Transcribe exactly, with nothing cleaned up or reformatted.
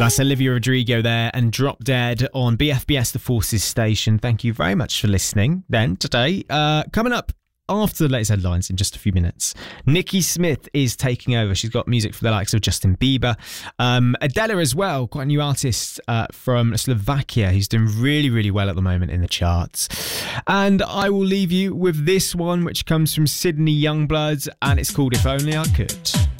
That's Olivia Rodrigo there and Drop Dead on B F B S The Forces station. Thank you very much for listening then today. Uh, coming up after the latest headlines in just a few minutes, Nikki Smith is taking over. She's got music for the likes of Justin Bieber. Um, Adela as well, quite a new artist uh, from Slovakia who's doing really, really well at the moment in the charts. And I will leave you with this one, which comes from Sydney Youngblood, and it's called If Only I Could.